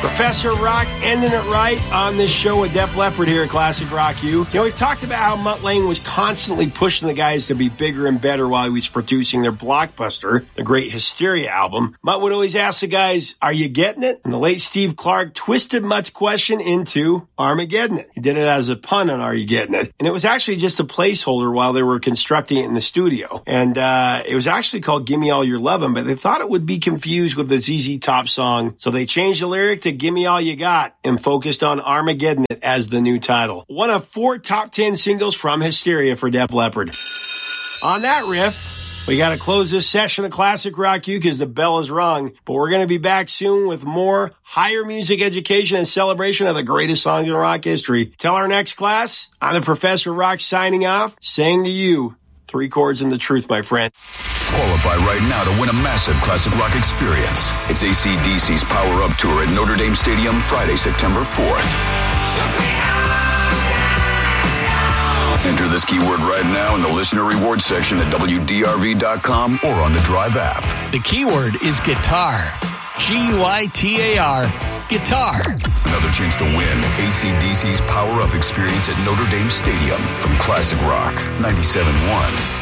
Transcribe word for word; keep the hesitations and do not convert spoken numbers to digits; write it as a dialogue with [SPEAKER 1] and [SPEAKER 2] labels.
[SPEAKER 1] Professor Rock ending it right on this show with Def Leppard here at Classic Rock U. You know, we've talked about how Mutt Lange was constantly pushing the guys to be bigger and better while he was producing their blockbuster, the great Hysteria album. Mutt would always ask the guys, are you getting it? And the late Steve Clark twisted Mutt's question into Armageddon It. He did it as a pun on Are You Getting It? And it was actually just a placeholder while they were constructing it in the studio. And uh, it was actually called Gimme All Your Lovin', but they thought it would be confused with the Z Z Top song. So they changed the lyric to Gimme All You Got and focused on Armageddon It as the new title. One of four top ten singles from Hysteria for Def Leppard. On that riff, we got to close this session of Classic Rock U because the bell is rung. But we're going to be back soon with more higher music education and celebration of the greatest songs in rock history. Till our next class, I'm the Professor Rock signing off, saying to you, three chords and the truth, my friend.
[SPEAKER 2] Qualify right now to win a massive classic rock experience. It's A C D C's Power Up Tour at Notre Dame Stadium Friday, September fourth. Enter this keyword right now in the listener reward section at W D R V dot com or on the Drive app.
[SPEAKER 3] The keyword is guitar. G U I T A R. Guitar.
[SPEAKER 2] Another chance to win A C D C's Power Up experience at Notre Dame Stadium from Classic Rock ninety-seven point one.